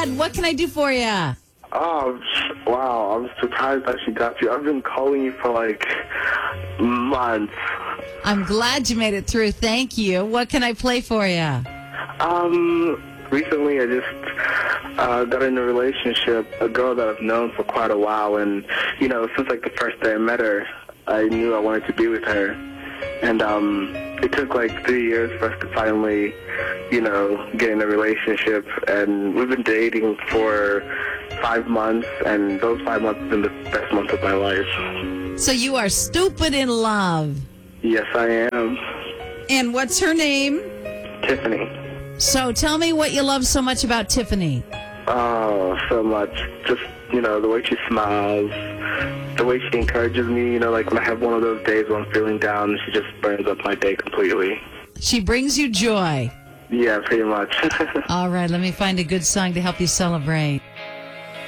Chad. What can I do for you? Oh, wow. I'm surprised that she got you. I've been calling you for like months. I'm glad you made it through. Thank you. What can I play for you? Recently I just got in a relationship, a girl that I've known for quite a while, and, you know, since like the first day I met her, I knew I wanted to be with her. And it took like 3 years for us to finally, you know, get in a relationship. And we've been dating for 5 months, and those 5 months have been the best months of my life. So you are stupid in love. Yes, I am. And what's her name? Tiffany. So tell me what you love so much about Tiffany. Oh, so much. Just, you know, the way she smiles, the way she encourages me, you know, like when I have one of those days when I'm feeling down, she just burns up my day completely. She brings you joy. Yeah, pretty much. All right, let me find a good song to help you celebrate.